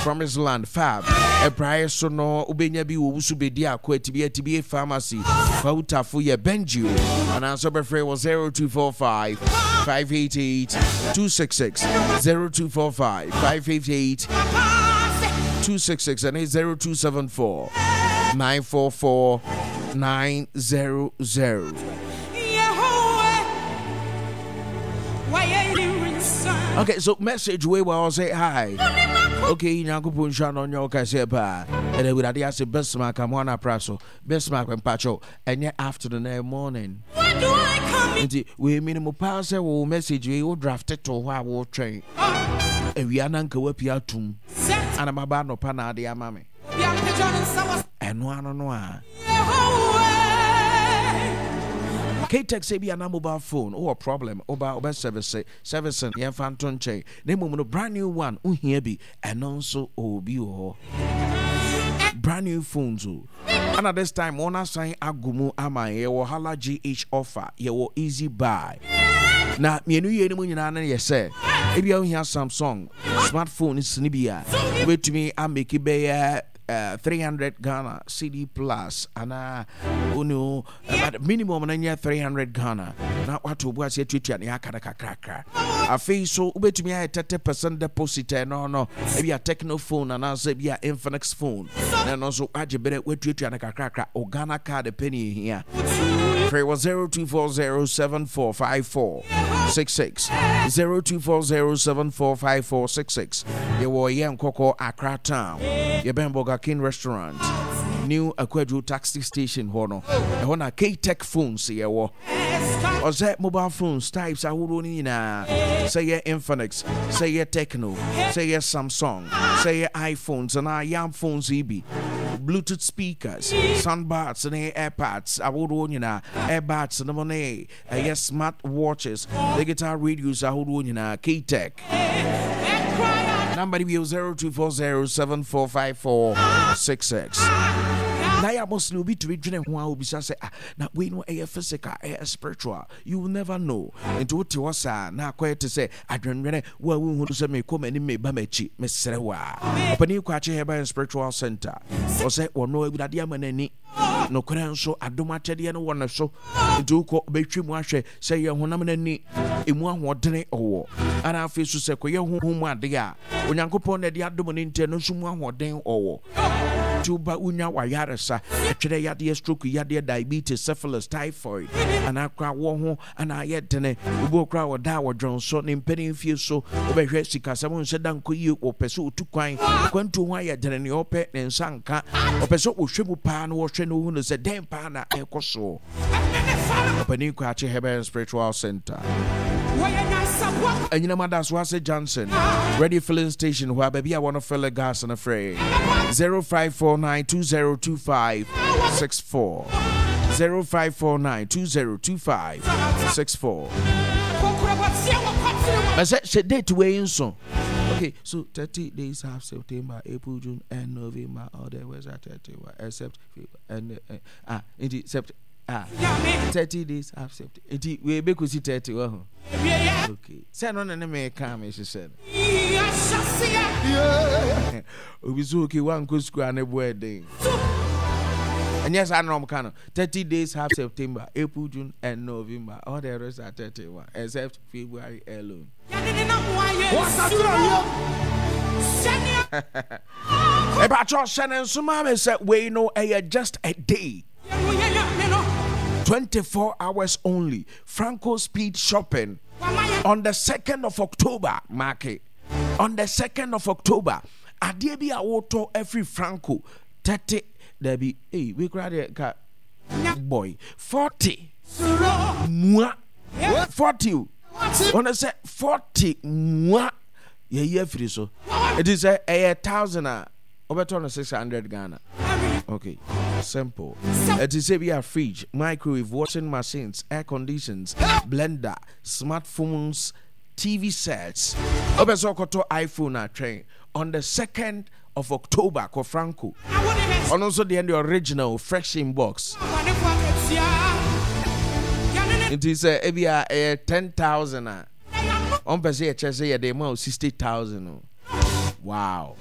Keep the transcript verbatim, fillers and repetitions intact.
Promised Land Fab a price so no ubenya bi wo busu bedi akwa tibia tibia pharmacy fautafo ye Benju and answer by free was zero two four five five eight eight two six six zero two four five five eight eight two six six and zero two seven four nine four four nine zero zero. Okay, so message we will say hi. Okay, Nyankopon sha no nyo ka se ba. And then we had the best mark am one praso. Best mark and pacho and yet afternoon and morning. When do I come in? We minimum pass will message we will draft it to why will train. And we are nanka wapia tum. And I'm about no pana de amame. And one no one. K-Tech say be a mobile phone or a problem about over service service and yeah phantom chain. They moment a brand new one un here be and also obi o brand new phones. And at this time one assign agumu ama ye wo hala G H offer ye wo easy buy. Na me nu ye ni mu nyina na ye say e bia ohia Samsung smartphone is ni bia wait to me am make be Uh, three hundred Ghana C D plus and uh uno but minimum na three hundred Ghana na watu bua se twetwa na yakara kakra afi so ubetumi ay thirty percent deposit no no e bia Techno phone and also bia Infinix phone na no so agibere wetwetwa na kakra o Ghana card penny here free was zero two four zero seven four five four six six zero two four zero seven four five four six six ye wo ye nkoko Accra town ye Bemboga King Restaurant, new Aquadro taxi station, Hono, a Hona K-Tech phones, ye wo. Or that mobile phones types I would na say ye Infinix, say ye Techno, say ye Samsung, say ye iPhones, and I yam phones E B, Bluetooth speakers, soundbars, and AirPods, I would own you na AirBuds, and the money, yes, smart watches, the guitar radios, I would own you na K-Tech. Number be zero two four zero seven four five four six six. Now you must know be to be dreaming who will be say now we know a physical a spiritual. You will never know. Into what you was now quite to say I don't really well we want to say me come and me bamechi Miss Serewa. Open you catch here by spiritual center. Or say or no with a diamond no kran so adomate de no wona so into ko betwi mu ahwe say ye honam nani emu ahodene owo ana afi so say ko ye honhom ade a onyankopon na de adom ne nte no so mu ahoden owo tuba unya wayaresa twere yade stroke yade diabetes syphilis typhoid ana kwa wo ho ana yedene ubo kra wo da wo dwon so ne mpani fie so obehwe sikasam nse danko yi opese otukwan kwantu ho ayedene ne ope ne nsanka opese ohwemu pa na wo hwe no hu no se den pa na ekoso opani kwa che Heaven Spiritual Center. And you know, Madam Swase Johnson, ready filling station where baby I want to fill a gas and a fray. Zero five four nine two zero two five six four. Zero five four nine two zero two five six four. I said, she did to weigh in so. Okay, so thirty days have September, April, June, and November. All there was at thirty, except and uh, ah, indeed, September. Ah, thirty days have September. Indeed, we be could see thirty. Oh, okay. Send on an American, she said. We so okay, one good square and a wedding. And yes, I know I'm kind of thirty days have September, April, June, and November. All the rest are thirty-one, except February alone. About your son and some mama said, we know a just a day. twenty-four hours only. Franco Speed Shopping on the second of October, market. On the second of October, Adebia Auto every Franco thirty. There be hey, we grab it, boy. Forty. Moi. Forty. When I say forty, moi. Yeah, yeah, free so. It is a, a thousand. Over two six hundred Ghana. Okay, simple. It is a via fridge, microwave, washing machines, air conditions, blender, smartphones, T V sets. Over so koto iPhone a train on the second of October. Ko Franco. And also the end the original fresh in box. It is a via a ten thousand. On per se, a chese a demo sixty thousand. Wow.